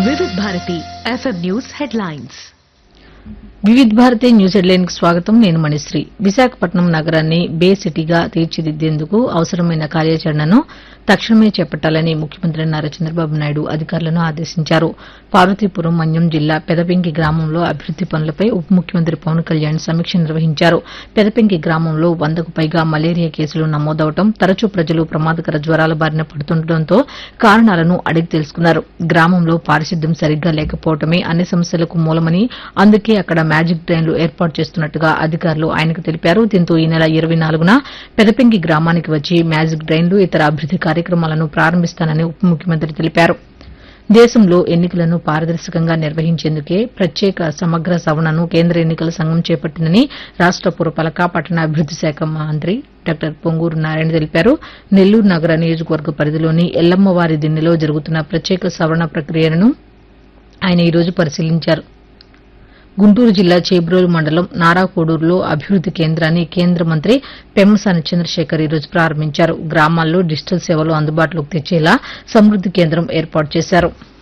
Vividh Bharati FM news headlines. Vividh Bharati news headline కు స్వాగతం. నేను మణిశ్రీ. విశాఖపట్నం నగరాన్ని బే సిటీగా తీర్చిదిద్దేందుకు అవసరమైన కార్యాచరణను తక్షణమే చేపట్టాలని ముఖ్యమంత్రి నారా చంద్రబాబు నాయుడు అధికారులను ఆదేశించారు. పార్వతీపురం మన్యం జిల్లా పెదపెంకి గ్రామంలో అభివృద్ది పనులపై ఉప ముఖ్యమంత్రి పవన్ కళ్యాణ్ సమీక్ష నిర్వహించారు. పెదపెంకి గ్రామంలో 100కు పైగా మలేరియా కేసులు నమోదవడం, తరచూ ప్రజలు ప్రమాదకర జ్వరాల బారిన పడుతుండటంతో కారణాలను అడిగి తెలుసుకున్నారు. గ్రామంలో పారిశుద్ధ్యం సరిగ్గా లేకపోవడమే అన్ని సమస్యలకు మూలమని, అందుకే అక్కడ మ్యాజిక్ డ్రైన్లు ఏర్పాటు చేస్తున్నట్టుగా అధికారులు ఆయనకు తెలిపారు. దీంతో ఈ నెల 24న పెదపెంకి గ్రామానికి వచ్చి మ్యాజిక్ డ్రైన్లు, ఇతర అభివృద్ది కార్యక్రమాలను ప్రారంభిస్తానని ఉప ముఖ్యమంత్రి తెలిపారు. దేశంలో ఎన్నికలను పారదర్శకంగా నిర్వహించేందుకే ప్రత్యేక సమగ్ర సవరణను కేంద్ర ఎన్నికల సంఘం చేపట్టిందని రాష్ట పురపాలక పట్టణాభివృద్ది శాఖ మంత్రి డాక్టర్ పొంగూరు నారాయణ తెలిపారు. నెల్లూరు నగర నియోజకవర్గ పరిధిలోని ఎల్లమ్మవారి దిన్నెలో జరుగుతున్న ప్రత్యేక సవరణ ప్రక్రియను ఆయన ఈ రోజు పరిశీలించారు. గుంటూరు జిల్లా చేబ్రోలు మండలం నారాకోడూరులో అభివృద్ది కేంద్రాన్ని కేంద్ర మంత్రి పెమ్మసాని చంద్రశేఖర్ ఈ రోజు ప్రారంభించారు. గ్రామాల్లో డిజిటల్ సేవలు అందుబాటులోకి తెచ్చేలా సమృద్ది కేంద్రం ఏర్పాటు చేశారు.